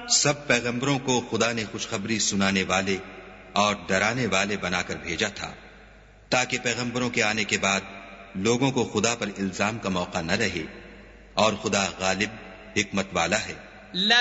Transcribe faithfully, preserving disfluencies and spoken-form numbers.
सब पैगंबरों को खुदा ने खुशखबरी सुनाने वाले और डराने वाले बनाकर भेजा था, ताकि पैगंबरों के आने के बाद लोगों को खुदा पर इल्जाम का मौका न रहे, और खुदा गालिब हिकमत वाला है।